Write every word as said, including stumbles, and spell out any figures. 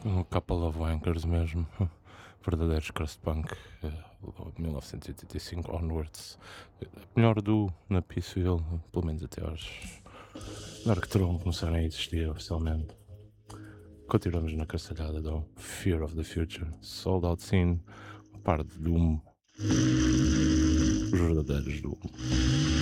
Um couple of wankers mesmo. Verdadeiros crust punk. eh, mil novecentos e oitenta e cinco onwards. Melhor duo na Peaceville, pelo menos até aos Darkthrone começarem a existir oficialmente. Continuamos na castelhada do Fear of the Future, Sold Out Scene, uma par de Doom. Os verdadeiros Doom.